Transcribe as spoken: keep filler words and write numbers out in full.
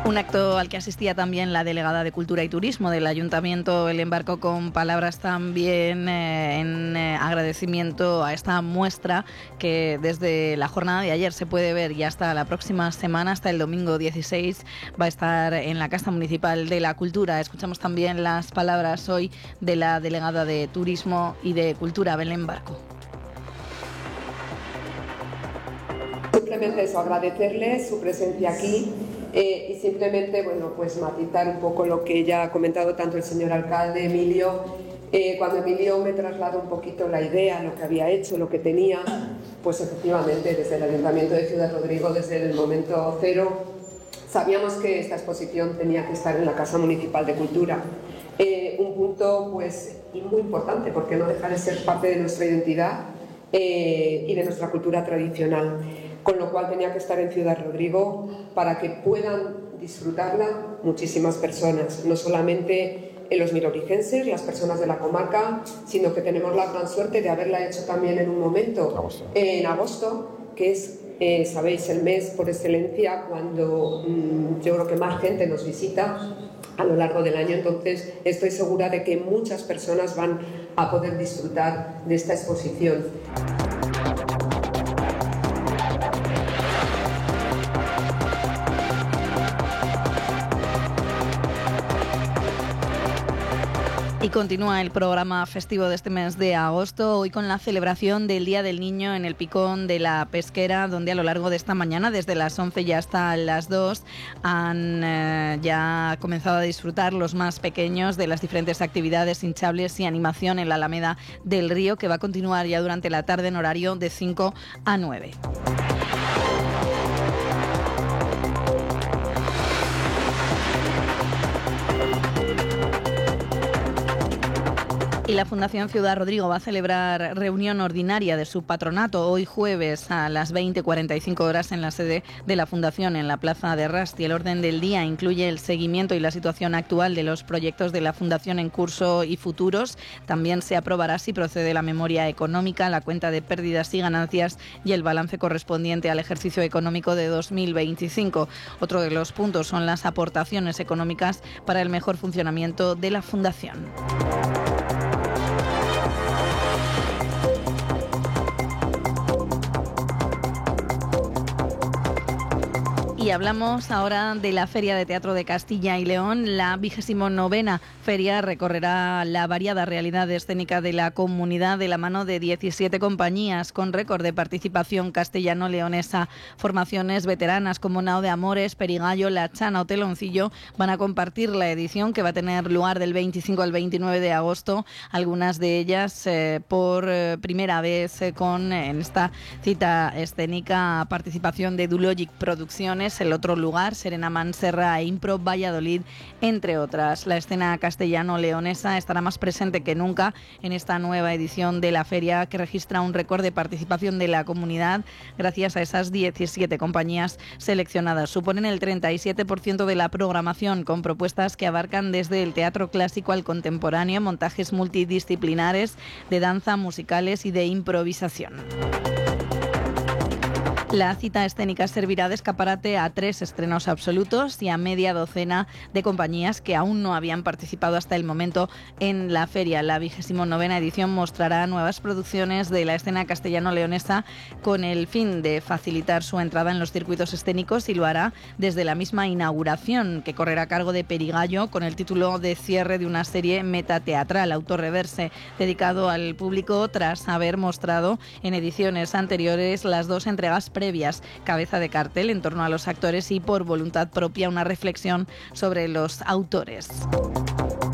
Un acto al que asistía también la delegada de Cultura y Turismo del Ayuntamiento El Embarco, con palabras también eh, en eh, agradecimiento a esta muestra que desde la jornada de ayer se puede ver, y hasta la próxima semana, hasta el domingo dieciséis, va a estar en la Casa Municipal de la Cultura. Escuchamos también las palabras hoy de la delegada de Turismo y de Cultura, Belén Barco. Simplemente eso, agradecerles su presencia aquí. Eh, y simplemente, bueno, pues matizar un poco lo que ya ha comentado tanto el señor alcalde, Emilio. Eh, cuando Emilio me trasladó un poquito la idea, lo que había hecho, lo que tenía, pues efectivamente desde el Ayuntamiento de Ciudad Rodrigo, desde el momento cero, sabíamos que esta exposición tenía que estar en la Casa Municipal de Cultura. Eh, un punto pues muy importante, porque no deja de ser parte de nuestra identidad eh, y de nuestra cultura tradicional. Con lo cual tenía que estar en Ciudad Rodrigo para que puedan disfrutarla muchísimas personas, no solamente los milorigenses, las personas de la comarca, sino que tenemos la gran suerte de haberla hecho también en un momento, agosto. en agosto, que es, eh, sabéis, el mes por excelencia cuando mmm, yo creo que más gente nos visita a lo largo del año. Entonces estoy segura de que muchas personas van a poder disfrutar de esta exposición. Y continúa el programa festivo de este mes de agosto, hoy con la celebración del Día del Niño en el Picón de la Pesquera, donde a lo largo de esta mañana, desde las once y hasta las dos, han eh, ya comenzado a disfrutar los más pequeños de las diferentes actividades hinchables y animación en la Alameda del Río, que va a continuar ya durante la tarde en horario de cinco a nueve. Y la Fundación Ciudad Rodrigo va a celebrar reunión ordinaria de su patronato hoy jueves a las veinte cuarenta y cinco horas en la sede de la Fundación en la Plaza de Rasti. El orden del día incluye el seguimiento y la situación actual de los proyectos de la Fundación en curso y futuros. También se aprobará si procede la memoria económica, la cuenta de pérdidas y ganancias y el balance correspondiente al ejercicio económico de dos mil veinticinco. Otro de los puntos son las aportaciones económicas para el mejor funcionamiento de la Fundación. Y hablamos ahora de la Feria de Teatro de Castilla y León. La vigésimo novena feria recorrerá la variada realidad escénica de la comunidad de la mano de diecisiete compañías con récord de participación castellano-leonesa. Formaciones veteranas como Nao de Amores, Perigallo, La Chana o Teloncillo van a compartir la edición, que va a tener lugar del veinticinco al veintinueve de agosto. Algunas de ellas eh, por eh, primera vez eh, con en esta cita escénica participación de Dulogic Producciones. El otro lugar, Serena Manserra e Impro Valladolid, entre otras. La escena castellano-leonesa estará más presente que nunca en esta nueva edición de la feria, que registra un récord de participación de la comunidad gracias a esas diecisiete compañías seleccionadas. Suponen el treinta y siete por ciento de la programación, con propuestas que abarcan desde el teatro clásico al contemporáneo, montajes multidisciplinares de danza, musicales y de improvisación. La cita escénica servirá de escaparate a tres estrenos absolutos y a media docena de compañías que aún no habían participado hasta el momento en la feria. La vigésimo novena edición mostrará nuevas producciones de la escena castellano-leonesa con el fin de facilitar su entrada en los circuitos escénicos, y lo hará desde la misma inauguración, que correrá a cargo de Perigallo, con el título de cierre de una serie metateatral, Autorreverse, dedicado al público tras haber mostrado en ediciones anteriores las dos entregas previas, cabeza de cartel en torno a los actores y por voluntad propia una reflexión sobre los autores.